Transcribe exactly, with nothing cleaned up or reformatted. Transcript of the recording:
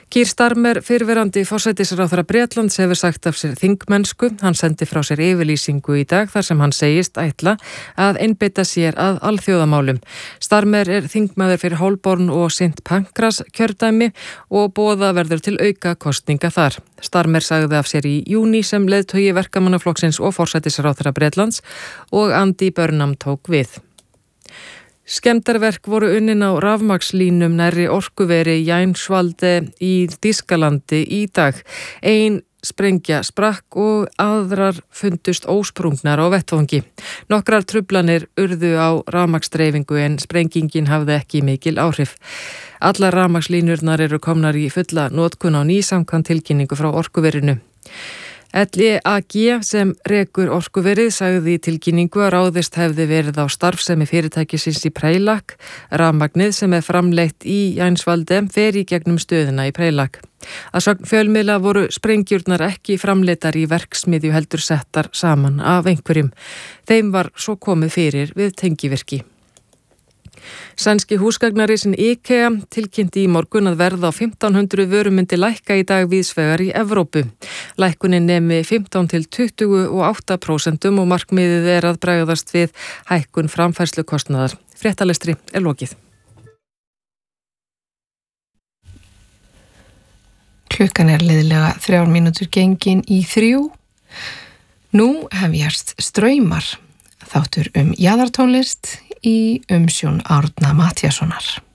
Keir Starmer, fyrrverandi forsætisráðherra Bretlands, hefur sagt af sér þingmennsku. Hann sendi frá sér yfirlýsingu í dag þar sem hann segist ætla að einbeita sér að alþjóðamálum. Starmer er þingmaður fyrir Holborn og Saint Pancras kjördæmi og boða verður til auka kosninga þar. Starmer sagði af sér í júní sem leiðtogi verkamannaflokksins og forsætisráðherra Bretlands og Andy Burnham tók við. Skemmdarverk voru unnin á rafmagnslínum nærri orkuveri Jænsvalde í Þýskalandi í dag. Ein sprengja sprakk og aðrar fundust ósprungnar á vettvangi. Nokkrar truflanir urðu á rafmagnsdreifingu en sprengingin hafði ekki mikil áhrif. Allar rafmagnslínurnar eru komnar í fulla notkun á ný samkvæmt tilkynningu frá orkuverinu. L E A G sem rekur orkuverið sagði í tilkynningu að ráðist hefði verið á starfsemi fyrirtækisins í Preilak. Rafmagnið sem er framleitt í Jænsvalde fer í gegnum stöðina í Preilak. Að sögn fjölmiðla voru sprengjurnar ekki framleitar í verksmiðju heldur settar saman af einhverjum. Þeim var svo komið fyrir við tengivirki. Sænski húsgagnarisinn IKEA tilkynnti í morgun að verð á fimmtán hundruð vörum myndi lækka í dag víðsvegar í Evrópu. Lækkunin nemi fimmtán til tuttugu og átta prósent og markmiðið er að bregðast við hækkun framfærslukostnaðar. Fréttalestri er lokið. Klukkan er liðlega þrjár mínútur gengin í þrjú. Nú hefjast straumar, þáttur um jaðartónlist í umsjón Árna Matthíassonar.